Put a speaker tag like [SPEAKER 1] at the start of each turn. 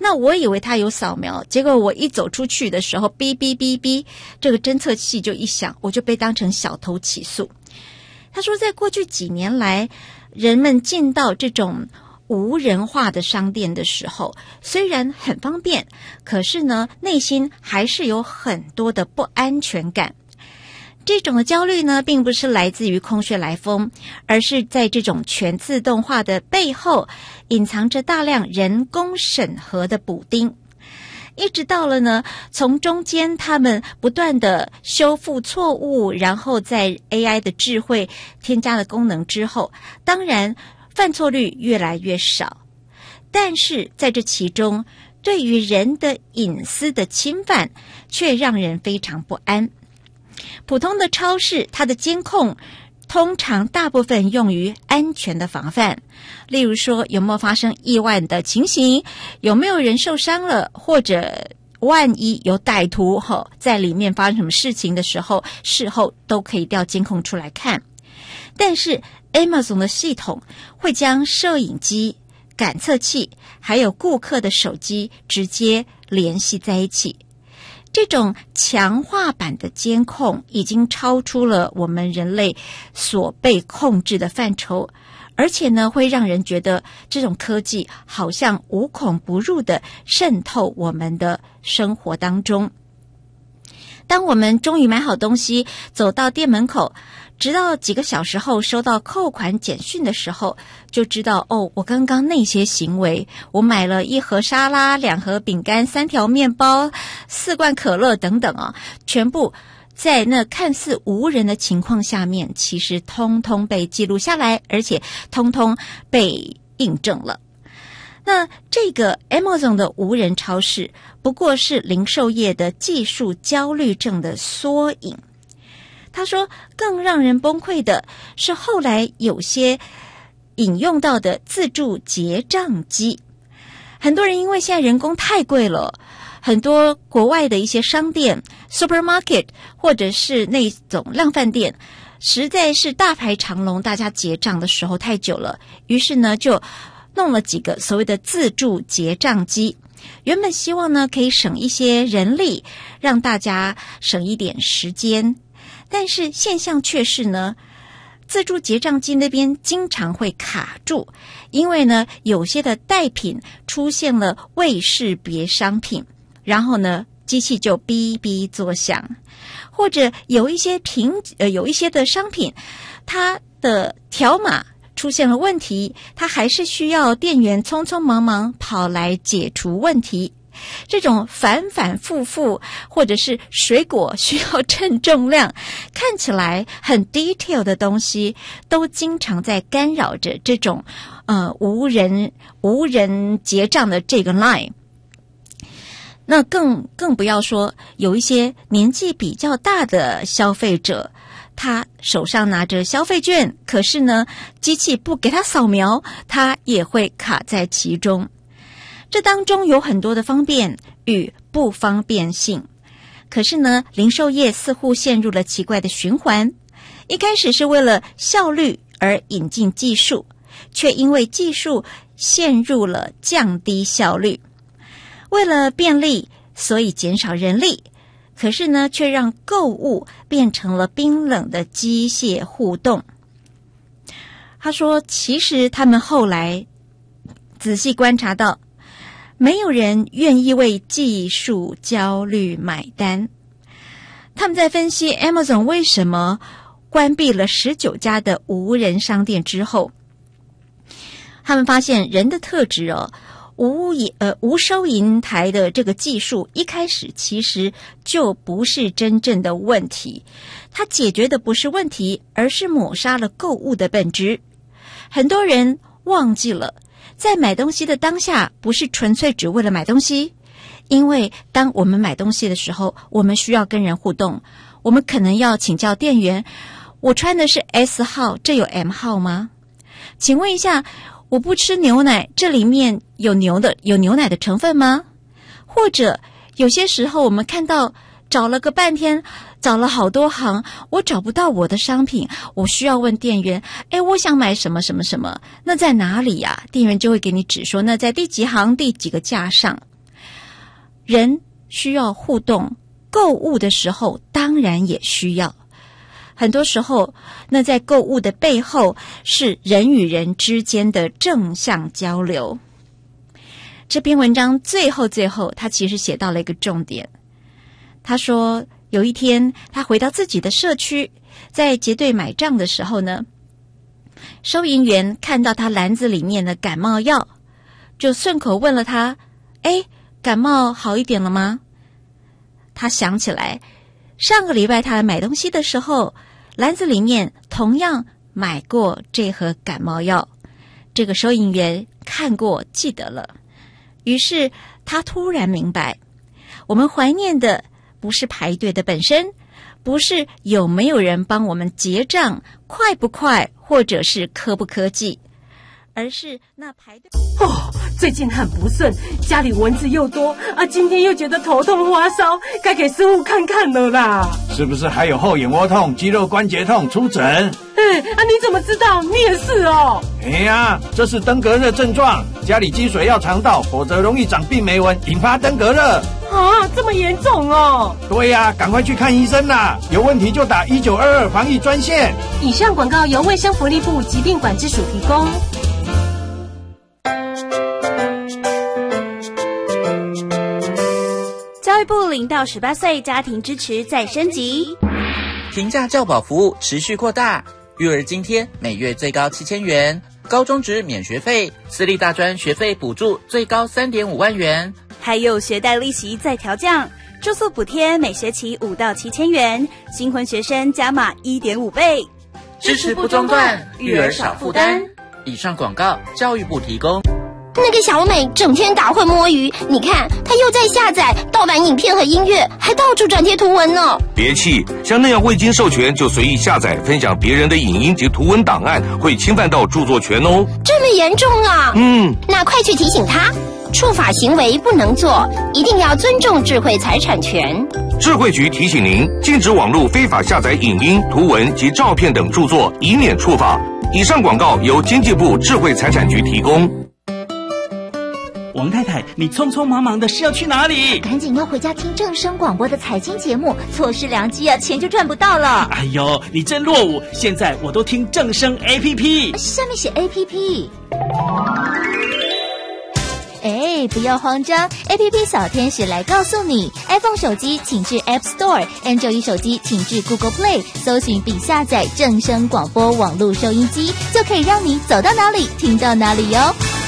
[SPEAKER 1] 到我以为他有扫描，结果我一走出去的时候，哔哔哔哔，这个侦测器就一响，我就被当成小偷起诉。他说，在过去几年来，人们进到这种无人化的商店的时候，虽然很方便，可是呢，内心还是有很多的不安全感。这种的焦虑呢，并不是来自于空穴来风，而是在这种全自动化的背后，隐藏着大量人工审核的补丁。一直到了呢，从中间他们不断的修复错误，然后在 AI 的智慧添加了功能之后，当然犯错率越来越少。但是在这其中，对于人的隐私的侵犯却让人非常不安。普通的超市，它的监控通常大部分用于安全的防范，例如说有没有发生意外的情形，有没有人受伤了，或者万一有歹徒在里面发生什么事情的时候，事后都可以调监控出来看。但是 Amazon 的系统会将摄影机、感测器还有顾客的手机直接联系在一起。这种强化版的监控已经超出了我们人类所被控制的范畴，而且呢，会让人觉得这种科技好像无孔不入地渗透我们的生活当中。当我们终于买好东西，走到店门口，直到几个小时后收到扣款简讯的时候，就知道我刚刚那些行为，我买了1盒沙拉、2盒饼干、3条面包、4罐可乐等等全部在那看似无人的情况下面，其实通通被记录下来，而且通通被印证了。那这个 Amazon 的无人超市不过是零售业的技术焦虑症的缩影。他说，更让人崩溃的是后来有些引用到的自助结账机。很多人因为现在人工太贵了，很多国外的一些商店 supermarket 或者是那种量贩店实在是大排长龙，大家结账的时候太久了，于是呢就弄了几个所谓的自助结账机。原本希望呢可以省一些人力，让大家省一点时间，但是现象却是呢，自助结账机那边经常会卡住，因为呢有些的代品出现了未识别商品，然后呢机器就哔哔作响，或者有一些的商品它的条码出现了问题，它还是需要店员匆匆忙忙跑来解除问题。这种反反复复，或者是水果需要称重量，看起来很 detail 的东西，都经常在干扰着这种无人结账的这个 line。那更不要说有一些年纪比较大的消费者，他手上拿着消费券，可是呢机器不给他扫描，他也会卡在其中。这当中有很多的方便与不方便性，可是呢零售业似乎陷入了奇怪的循环。一开始是为了效率而引进技术，却因为技术陷入了降低效率。为了便利，所以减少人力，可是呢却让购物变成了冰冷的机械互动。他说，其实他们后来仔细观察到，没有人愿意为技术焦虑买单。他们在分析 Amazon 为什么关闭了19家的无人商店之后，他们发现人的特质无收银台的这个技术一开始其实就不是真正的问题，它解决的不是问题，而是抹杀了购物的本质。很多人忘记了，在买东西的当下，不是纯粹只为了买东西，因为当我们买东西的时候，我们需要跟人互动，我们可能要请教店员，我穿的是 S 号，这有 M 号吗？请问一下，我不吃牛奶，这里面有牛奶的成分吗？或者有些时候我们看到找了个半天，找了好多行，我找不到我的商品，我需要问店员，我想买什么什么什么，那在哪里呀？店员就会给你指说，那在第几行第几个架上。 人需要互动，购物的时候当然也需要。很多时候，那在购物的背后是人与人之间的正向交流。这篇文章最后他其实写到了一个重点。他说有一天他回到自己的社区，在结队买账的时候呢，收银员看到他篮子里面的感冒药，就顺口问了他，感冒好一点了吗？他想起来上个礼拜他买东西的时候，篮子里面同样买过这盒感冒药，这个收银员看过记得了。于是他突然明白，我们怀念的不是排队的本身，不是有没有人帮我们结账，快不快，或者是科不科技，而是那排队。
[SPEAKER 2] 最近很不顺，家里蚊子又多啊，今天又觉得头痛发烧，该给师傅看看了啦。
[SPEAKER 3] 是不是还有后眼窝痛、肌肉关节痛？出诊。
[SPEAKER 2] 你怎么知道？你也是哦。
[SPEAKER 3] 这是登革热症状，家里积水要肠道，否则容易长病媒蚊，引发登革热。
[SPEAKER 2] 这么严重哦？
[SPEAKER 3] 对呀，赶快去看医生啦！有问题就打1922防疫专线。
[SPEAKER 2] 以上广告由卫生福利部疾病管制署提供。
[SPEAKER 4] 教育部0到18岁家庭支持再升级，
[SPEAKER 5] 平价教保服务持续扩大，育儿津贴每月最高7000元，高中职免学费，私立大专学费补助最高3.5万元，
[SPEAKER 4] 还有学贷利息再调降，住宿补贴每学期5到7000元，新婚学生加码1.5倍，
[SPEAKER 5] 支持不中断，育儿少负担。以上广告教育部提供。
[SPEAKER 6] 那个小美整天打混摸鱼，你看她又在下载盗版影片和音乐，还到处转贴图文呢。
[SPEAKER 7] 别气，像那样未经授权就随意下载分享别人的影音及图文档案，会侵犯到著作权哦。
[SPEAKER 6] 这么严重啊？那快去提醒她，触法行为不能做，一定要尊重智慧财产权。
[SPEAKER 7] 智慧局提醒您，禁止网络非法下载影音、图文及照片等著作，以免触法。以上广告由经济部智慧财产局提供。
[SPEAKER 8] 王太太，你匆匆忙忙的是要去哪里？
[SPEAKER 9] 赶紧要回家听正声广播的财经节目，错失良机啊，钱就赚不到了。
[SPEAKER 8] 哎呦，你真落伍！现在我都听正声 APP，
[SPEAKER 9] 下面写 APP。不要慌张 ，APP 小天使来告诉你 ，iPhone 手机请至 App Store，Android 手机请至 Google Play， 搜寻并下载正声广播网络收音机，就可以让你走到哪里听到哪里哟。